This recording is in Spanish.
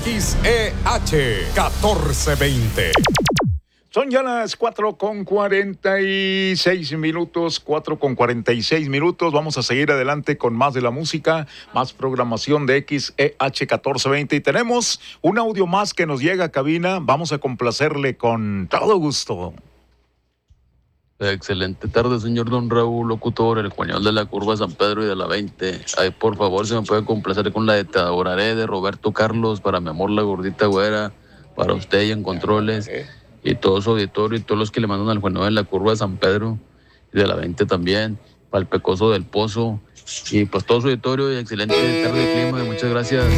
XEH 1420. Son ya las 4:46, 4:46. Vamos a seguir adelante con más de la música, más programación de XEH 1420. Y tenemos un audio más que nos llega a cabina. Vamos a complacerle con todo gusto. Excelente tarde, señor Don Raúl, locutor, el español de la curva San Pedro y de la 20. Ay, por favor, se me puede complacer con la de Te adoraré de Roberto Carlos, para mi amor la gordita güera, para usted y en controles, y todo su auditorio y todos los que le mandan al Juanito de la curva de San Pedro y de la 20 también, para el Pecoso del Pozo, y pues todo su auditorio y excelente tarde de clima, muchas gracias.